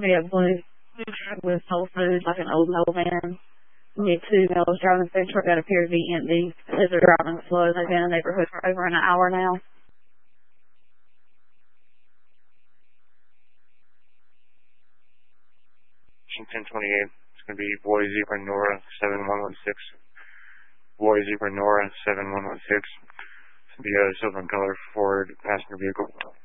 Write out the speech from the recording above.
be a blue truck with Whole Foods, like an old metal van. We had two males driving the food truck that appeared to be empty. As they're driving slow, they've been in the neighborhood for over an hour now. 1028. It's going to be Boy Zebra Nora 7116. Boy Zebra Nora 7116. It's going to be a silver in color Ford passenger vehicle.